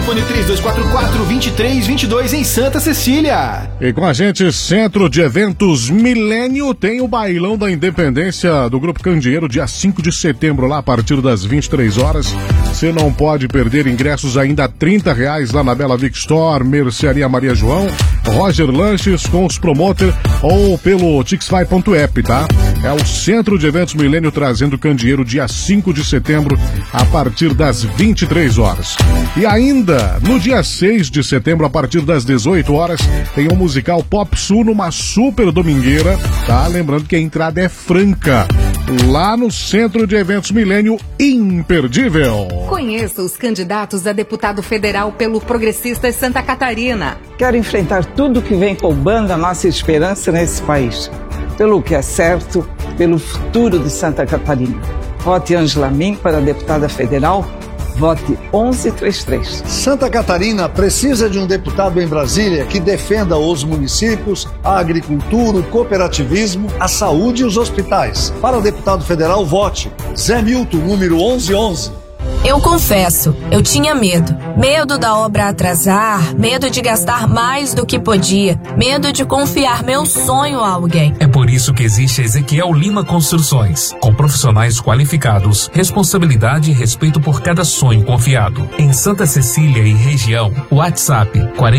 Telefone 3244-2322 em Santa Cecília. E com a gente, Centro de Eventos Milênio, tem o Bailão da Independência do Grupo Candeeiro, dia 5 de setembro, lá a partir das 23 horas. Você não pode perder ingressos ainda a R$30 lá na Bela Vic Store, Mercearia Maria João, Roger Lanches com os promoter ou pelo tixfy.app, tá? É o Centro de Eventos Milênio trazendo Candeeiro dia 5 de setembro a partir das 23 horas. E ainda no dia 6 de setembro a partir das 18 horas tem um musical Pop Sul numa super domingueira, tá? Lembrando que a entrada é franca. Lá no Centro de Eventos Milênio, imperdível. Conheça os candidatos a deputado federal pelo Progressistas Santa Catarina. Quero enfrentar tudo que vem roubando a nossa esperança nesse país. Pelo que é certo, pelo futuro de Santa Catarina. Vote Ângela Min para deputada federal. Vote 1133. Santa Catarina precisa de um deputado em Brasília que defenda os municípios, a agricultura, o cooperativismo, a saúde e os hospitais. Para deputado federal, vote Zé Milton, número 1111. Eu confesso, eu tinha medo. Medo da obra atrasar, medo de gastar mais do que podia, medo de confiar meu sonho a alguém. É por isso que existe a Ezequiel Lima Construções, com profissionais qualificados, responsabilidade e respeito por cada sonho confiado. Em Santa Cecília e região, WhatsApp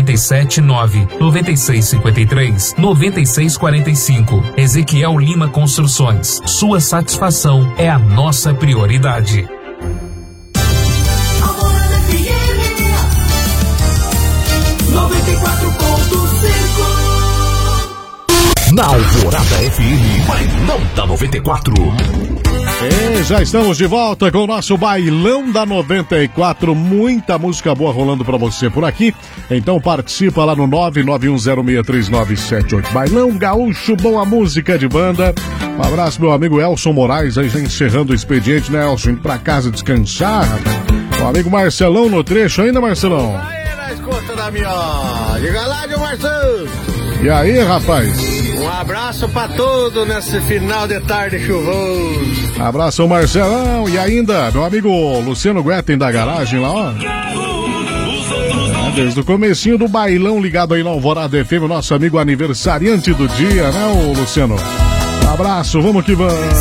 479-9653-9645. Ezequiel Lima Construções. Sua satisfação é a nossa prioridade. Na Alvorada FM, Bailão da 94. E já estamos de volta com o nosso Bailão da 94. Muita música boa rolando pra você por aqui. Então participa lá no 991063978. Bailão Gaúcho, boa música de banda. Um abraço, meu amigo Elson Moraes, aí já encerrando o expediente, né, Elson? Indo pra casa descansar. O amigo Marcelão no trecho ainda, Marcelão? Aí na escuta da minha. Diga lá, de Marcelo. E aí, rapaz? Um abraço pra todos nesse final de tarde chuvoso. Abraço, Marcelão. E ainda, meu amigo Luciano Guetem da garagem lá, ó. Desde o comecinho do bailão ligado aí na Alvorada FM, o nosso amigo aniversariante do dia, né, ô Luciano? Um abraço, vamos que vamos.